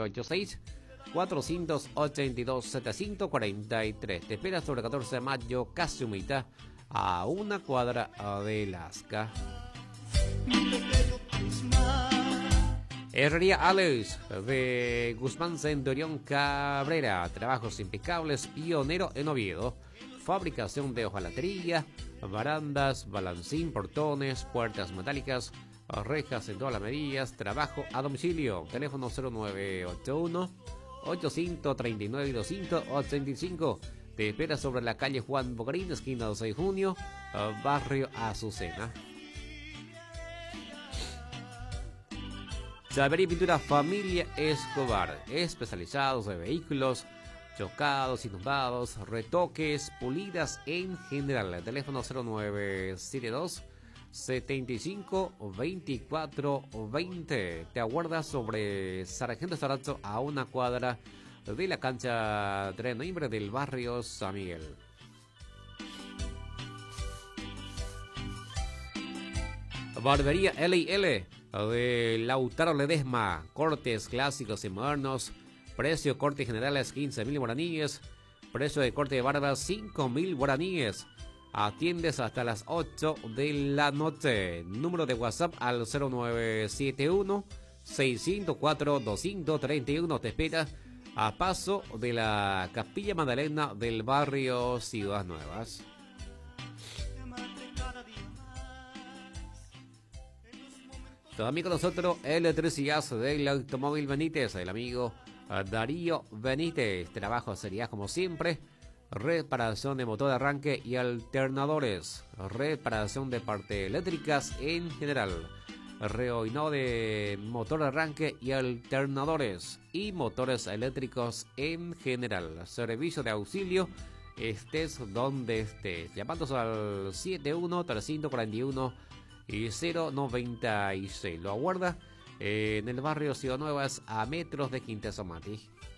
0986-482-743. Te espera sobre 14 de mayo, casi humita, a una cuadra de Lasca. Herrería Alex de Guzmán Centurión Cabrera. Trabajos impecables, pionero en Oviedo. Fabricación de hojalatería, barandas, balancín, portones, puertas metálicas, rejas en todas las medidas. Trabajo a domicilio. Teléfono 0981-839-285. Te espera sobre la calle Juan Bogarín, esquina 12 de junio, barrio Azucena. Saber y Pintura Familia Escobar, especializados de vehículos chocados, inundados, retoques, pulidas en general. El teléfono 0972 75 24 20. Te aguarda sobre Sargento Saracho, a una cuadra de la cancha 3 de noviembre del barrio San Miguel. Barbería L&L de Lautaro Ledesma. Cortes clásicos y modernos. Precio corte generales 15.000 guaraníes. Precio de corte de barba 5.000 guaraníes. Atiendes hasta las 8 de la noche. Número de WhatsApp al 0971 604 231. Te espera a paso de la Capilla Magdalena del barrio Ciudad Nuevas. También con nosotros electricidad del automóvil Benítez, el amigo Darío Benítez. Trabajo sería como siempre. Reparación de motor de arranque y alternadores. Reparación de partes eléctricas en general. Reoinado de motor de arranque y alternadores. Y motores eléctricos en general. Servicio de auxilio, estés donde estés. Llamándonos al 71 341 y 096. Lo aguarda en el barrio Ciudad Nuevas, a metros de Quintesomati.